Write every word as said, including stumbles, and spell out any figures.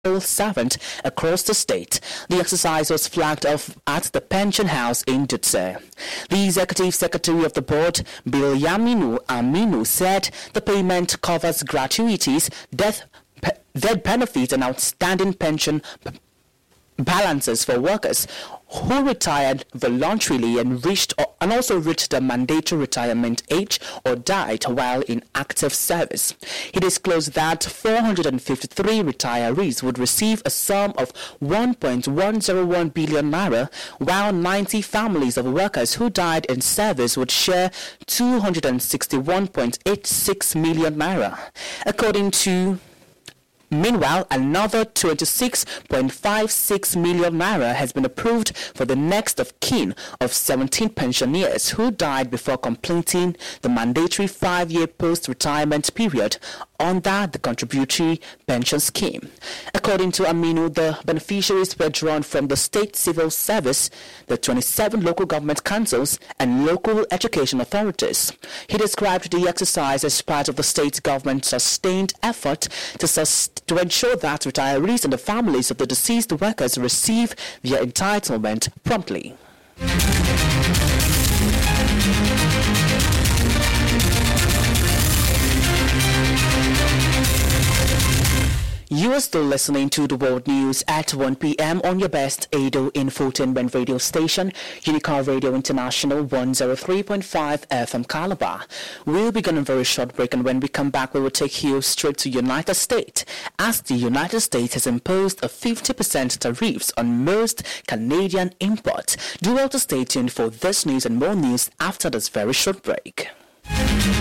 civil servant across the state. The exercise was flagged off at the Pension House in Dutse. The executive secretary of the board, Bilyaminu Aminu, said the payment covers gratuities, death, pe- death benefits and outstanding pension p- balances for workers who retired voluntarily and reached or, and also reached the mandatory retirement age or died while in active service. He disclosed that four hundred fifty-three retirees would receive a sum of one point one zero one billion naira, while ninety families of workers who died in service would share two hundred sixty-one point eight six million naira. According to Meanwhile, another twenty-six point five six million naira has been approved for the next of kin of seventeen pensioners who died before completing the mandatory five-year post-retirement period under the contributory pension scheme. According to Aminu, the beneficiaries were drawn from the state civil service, the twenty-seven local government councils, and local education authorities. He described the exercise as part of the state government's sustained effort to sustain to ensure that retirees and the families of the deceased workers receive their entitlement promptly. You are still listening to the World News at one p.m. on your best Edo infotainment radio station, Unicar Radio International one oh three point five F M Calabar. We'll begin a very short break, and when we come back, we will take you straight to United States, as the United States has imposed a fifty percent tariffs on most Canadian imports. Do well to stay tuned for this news and more news after this very short break.